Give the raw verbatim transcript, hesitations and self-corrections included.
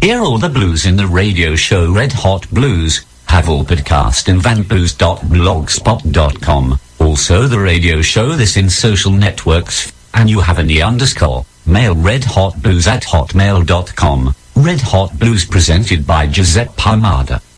Hear all the blues in the radio show Red Hot Blues. Have all podcast in vanblues dot blogspot dot com. Also the radio show this in social networks. And you have any underscore. Mail redhotblues at hotmail dot com. Red Hot Blues presented by Giuseppe Palmada.